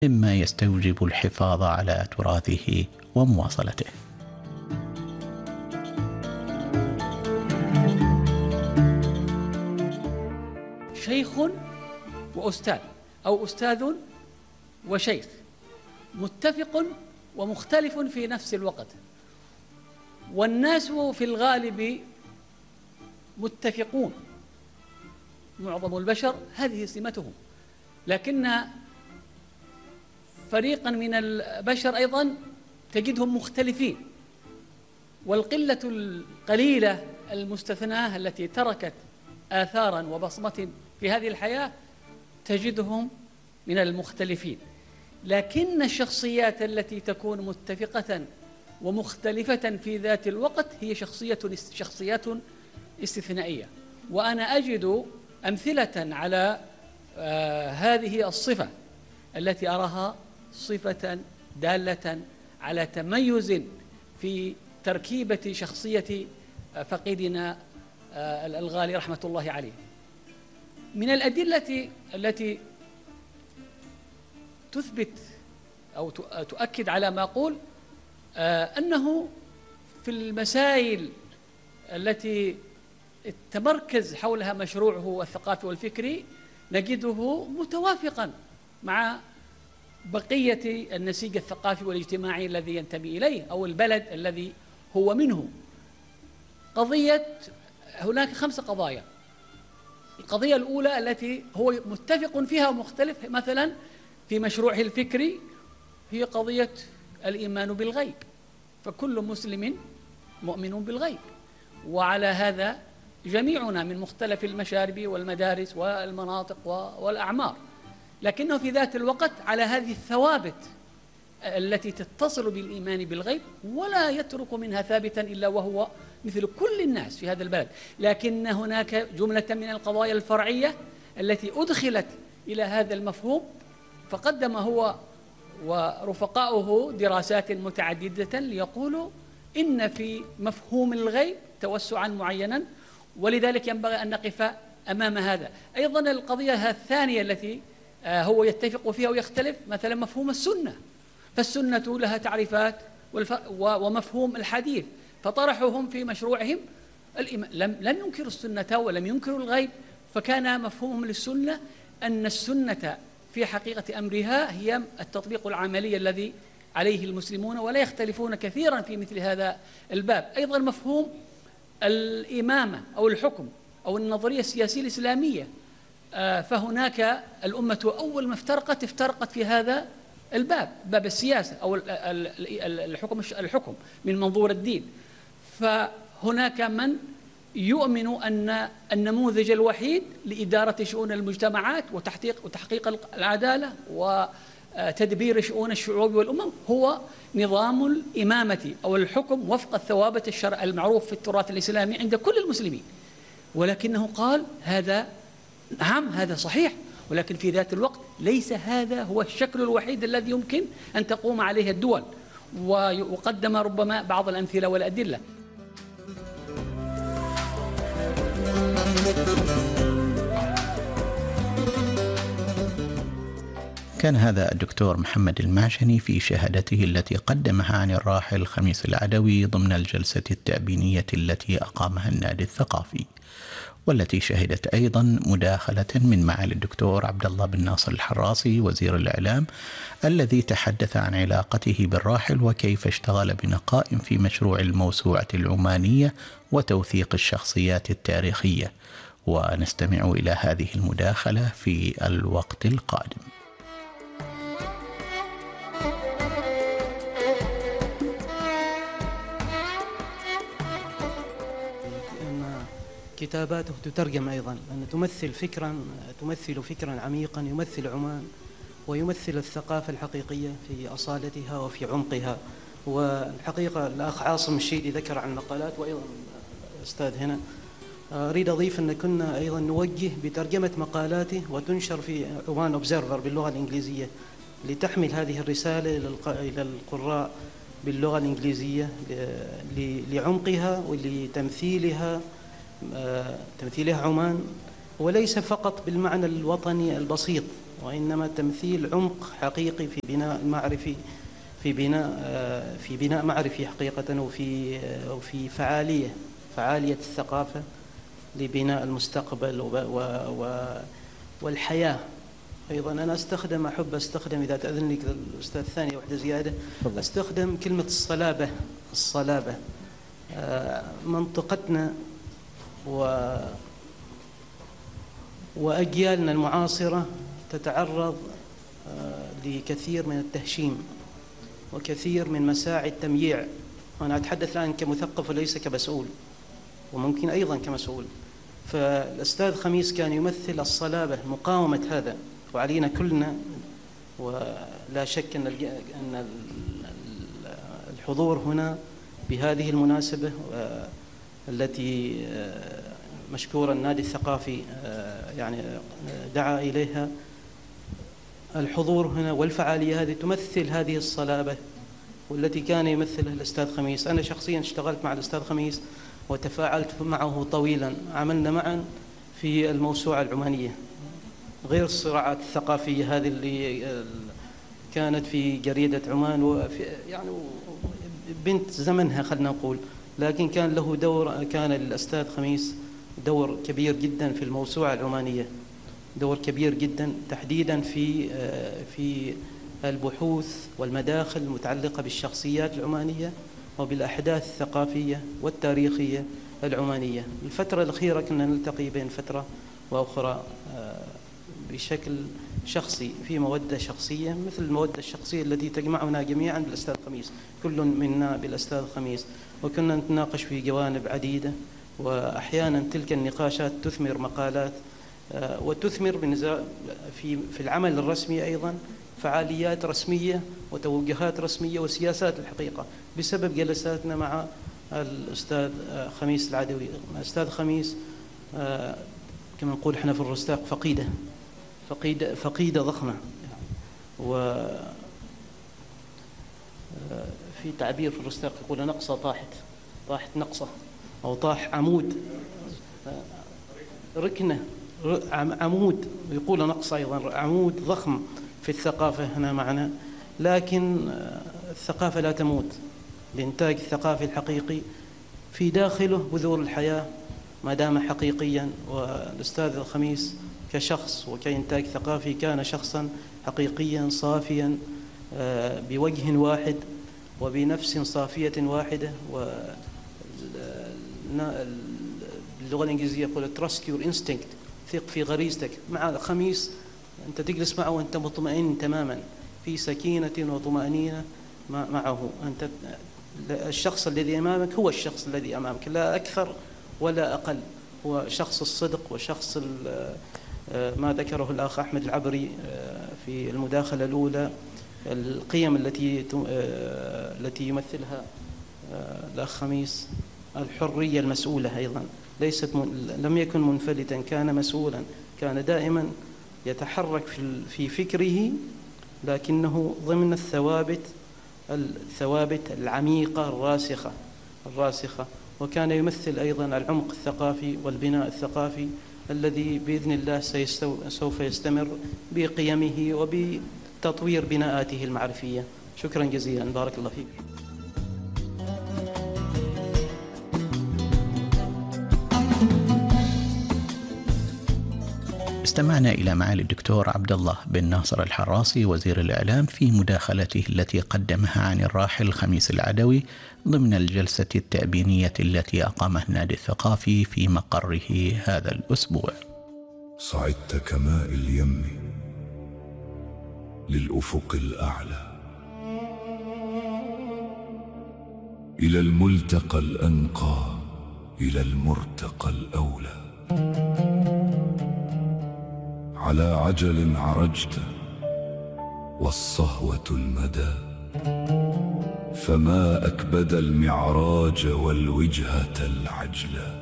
مما يستوجب الحفاظ على تراثه ومواصلته. شيخ وأستاذ أو أستاذ وشيخ متفق ومختلف في نفس الوقت، والناس في الغالب متفقون، معظم البشر هذه سمتهم، لكن فريقا من البشر أيضا تجدهم مختلفين، والقلة القليلة المستثناة التي تركت آثارا وبصمة في هذه الحياة تجدهم من المختلفين. لكن الشخصيات التي تكون متفقة ومختلفة في ذات الوقت هي شخصيات استثنائية، وأنا أجد أمثلة على هذه الصفة التي أراها صفة دالة على تميز في تركيبة شخصية فقيدنا الغالي رحمة الله عليه. من الأدلة التي تثبت أو تؤكد على ما أقول أنه في المسائل التي التمركز حولها مشروعه الثقافي والفكري نجده متوافقا مع بقية النسيج الثقافي والاجتماعي الذي ينتمي إليه أو البلد الذي هو منه. هناك 5 قضايا. القضية الأولى التي هو متفق فيها ومختلف مثلا في مشروعه الفكري هي قضية الإيمان بالغيب، فكل مسلم مؤمن بالغيب، وعلى هذا جميعنا من مختلف المشارب والمدارس والمناطق والأعمار، لكنه في ذات الوقت على هذه الثوابت التي تتصل بالإيمان بالغيب ولا يترك منها ثابتا إلا وهو مثل كل الناس في هذا البلد. لكن هناك جملة من القضايا الفرعية التي أدخلت إلى هذا المفهوم، فقدم هو ورفقاؤه دراسات متعددة ليقولوا إن في مفهوم الغيب توسعا معينا، ولذلك ينبغي أن نقف أمام هذا. أيضا القضية الثانية التي هو يتفق فيها ويختلف مثلا مفهوم السنة، فالسنة لها تعريفات ومفهوم الحديث، فطرحهم في مشروعهم لم ينكروا السنة ولم ينكروا الغيب، فكان مفهومهم للسنة أن السنة في حقيقة أمرها هي التطبيق العملي الذي عليه المسلمون ولا يختلفون كثيرا في مثل هذا الباب. أيضا مفهوم الإمامة أو الحكم أو النظرية السياسية الإسلامية، فهناك الأمة أول ما افترقت في هذا الباب، باب السياسة أو الحكم من منظور الدين. فهناك من يؤمن أن النموذج الوحيد لإدارة شؤون المجتمعات وتحقيق العدالة وتدبير شؤون الشعوب والأمم هو نظام الإمامة أو الحكم وفق الثوابت الشرع المعروف في التراث الإسلامي عند كل المسلمين. ولكنه قال هذا نعم هذا صحيح، ولكن في ذات الوقت ليس هذا هو الشكل الوحيد الذي يمكن أن تقوم عليه الدول، وقدم ربما بعض الأمثلة والأدلة. كان هذا الدكتور محمد المعشني في شهادته التي قدمها عن الراحل خميس العدوي ضمن الجلسة التأبينية التي أقامها النادي الثقافي، والتي شهدت أيضا مداخلة من معالي الدكتور عبد الله بن ناصر الحراسي وزير الإعلام، الذي تحدث عن علاقته بالراحل وكيف اشتغل بنقاء في مشروع الموسوعة العمانية وتوثيق الشخصيات التاريخية. ونستمع إلى هذه المداخلة في الوقت القادم. كتاباته تترجم أيضا، أن تمثل فكرا عميقا يمثل عمان ويمثل الثقافة الحقيقية في أصالتها وفي عمقها. والحقيقة الأخ عاصم الشيدي ذكر عن مقالات، وأيضا أستاذ هنا أريد أضيف أن كنا أيضا نوجه بترجمة مقالاته وتنشر في عمان أوبزرفر باللغة الإنجليزية لتحمل هذه الرسالة إلى القراء باللغة الإنجليزية لعمقها ولتمثيلها عمان، وليس فقط بالمعنى الوطني البسيط وإنما تمثيل عمق حقيقي في بناء معرفي، في بناء معرفي حقيقة، وفي فعالية الثقافة لبناء المستقبل والحياة. أيضا أنا أحب أستخدم إذا تأذن لي الأستاذ ثانية واحدة زيادة، أستخدم كلمة الصلابة. منطقتنا وأجيالنا المعاصرة تتعرض لكثير من التهشيم وكثير من مساعي التمييع. وأنا أتحدث الآن كمثقف وليس كمسؤول، وممكن أيضا كمسؤول. فالأستاذ خميس كان يمثل الصلابة، مقاومة هذا، وعلينا كلنا. ولا شك أن الحضور هنا بهذه المناسبة التي مشكورا النادي الثقافي يعني دعا إليها، الحضور هنا والفعالية هذه تمثل هذه الصلابة والتي كان يمثلها الأستاذ خميس. أنا شخصيا اشتغلت مع الأستاذ خميس وتفاعلت معه طويلا، عملنا معا في الموسوعة العمانية، غير الصراعات الثقافية هذه اللي كانت في جريدة عمان وفي يعني بنت زمنها خلنا نقول، لكن كان له دور، كان للأستاذ خميس دور كبير جدا في الموسوعة العمانية، دور كبير جدا تحديدا في البحوث والمداخل المتعلقة بالشخصيات العمانية وبالأحداث الثقافية والتاريخية العمانية. الفترة الأخيرة كنا نلتقي بين فترة وأخرى بشكل شخصي، في مودة شخصية مثل المودة الشخصية التي تجمعنا جميعا بالأستاذ خميس، كل منا بالأستاذ خميس، وكنا نتناقش في جوانب عديدة، وأحيانا تلك النقاشات تثمر مقالات وتثمر في العمل الرسمي أيضا فعاليات رسمية وتوجهات رسمية وسياسات الحقيقة بسبب جلساتنا مع الأستاذ خميس العدوي. الأستاذ خميس كما نقول احنا في الرستاق فقيدة ضخمة، وفي تعبير في الرستاق يقول نقصة طاحت نقصة، أو طاح عمود، ركنة عمود، يقول نقص أيضا، عمود ضخم في الثقافة هنا معنا. لكن الثقافة لا تموت، الإنتاج الثقافي الحقيقي في داخله بذور الحياة ما دام حقيقيا. والأستاذ الخميس كشخص وكإنتاج ثقافي كان شخصا حقيقيا صافيا بوجه واحد وبنفس صافية واحدة. باللغة الإنجليزية يقول trust your instinct، ثق في غريزتك. مع خميس أنت تجلس معه وأنت مطمئن تماما، في سكينة وطمأنينة معه. أنت الشخص الذي أمامك هو الشخص الذي أمامك، لا أكثر ولا أقل. هو شخص الصدق وشخص ما ذكره الأخ أحمد العبري في المداخلة الأولى، القيم التي يمثلها الأخ خميس، الحرية المسؤولة أيضا، لم يكن منفلتا، كان مسؤولا، كان دائما يتحرك في فكره لكنه ضمن الثوابت العميقة الراسخة. وكان يمثل أيضا العمق الثقافي والبناء الثقافي الذي بإذن الله سوف يستمر بقيمه وبتطوير بناءاته المعرفية. شكرا جزيلا، بارك الله فيك. استمعنا إلى معالي الدكتور عبد الله بن ناصر الحراسي وزير الإعلام في مداخلته التي قدمها عن الراحل خميس العدوي ضمن الجلسة التأبينية التي أقامها النادي الثقافي في مقره هذا الأسبوع. صعدت كماء اليم للأفق الأعلى، إلى الملتقى الأنقى، إلى المرتقى الأولى. على عجل عرجت والصهوة المدى، فما أكبد المعراج والوجهة العجلى.